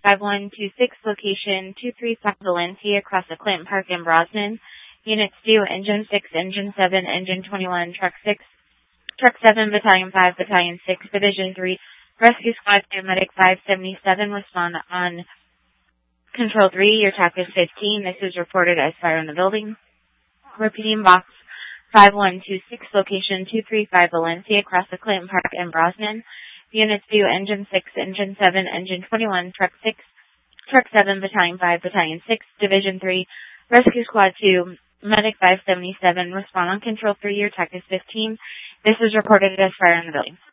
5126, location 235 Valencia, across the Clinton Park in Brosnan. Units 2, Engine 6, Engine 7, Engine 21, Truck 6, Truck 7, Battalion 5, Battalion 6, Division 3, Rescue Squad 2, Medic 577, respond on Control 3, your TAC is 15. This is reported as fire in the building. Repeating, box 5126, location 235 Valencia, across the Clinton Park in Brosnan. Units 2, Engine 6, Engine 7, Engine 21, Truck 6, Truck 7, Battalion 5, Battalion 6, Division 3, Rescue Squad 2, Medic 577, respond on Control 3, your TAC is 15. This is reported as fire in the building.